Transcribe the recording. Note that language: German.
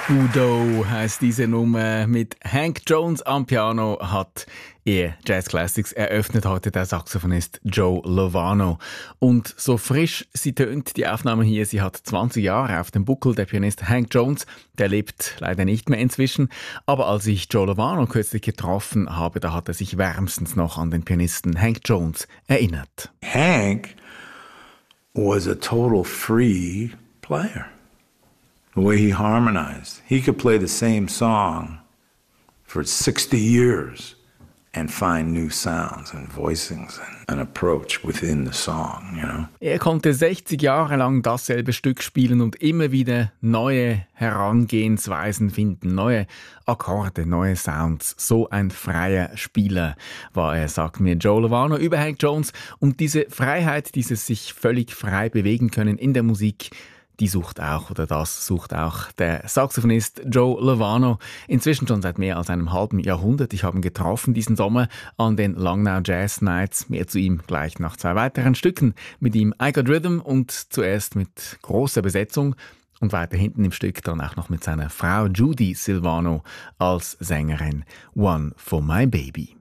Udo heisst diese Nummer. Mit Hank Jones am Piano hat ihr Jazz Classics eröffnet heute der Saxophonist Joe Lovano. Und so frisch sie tönt, die Aufnahme hier, sie hat 20 Jahre auf dem Buckel. Der Pianist Hank Jones, der lebt leider nicht mehr inzwischen. Aber als ich Joe Lovano kürzlich getroffen habe, da hat er sich wärmstens noch an den Pianisten Hank Jones erinnert. Hank was a total free player. The way he harmonized. He could play the same song for 60 years and find new sounds and voicings and an approach within the song, you know. Er konnte 60 Jahre lang dasselbe Stück spielen und immer wieder neue Herangehensweisen finden, neue Akkorde, neue Sounds. So ein freier Spieler war er, sagt mir Joe Lovano über Hank Jones. Und diese Freiheit, dieses sich völlig frei bewegen können in der Musik, das sucht auch der Saxophonist Joe Lovano. Inzwischen schon seit mehr als einem halben Jahrhundert. Ich habe ihn getroffen diesen Sommer an den Langnau Jazz Nights. Mehr zu ihm gleich nach 2 weiteren Stücken. Mit ihm I Got Rhythm und zuerst mit großer Besetzung. Und weiter hinten im Stück dann auch noch mit seiner Frau Judy Silvano als Sängerin One for My Baby.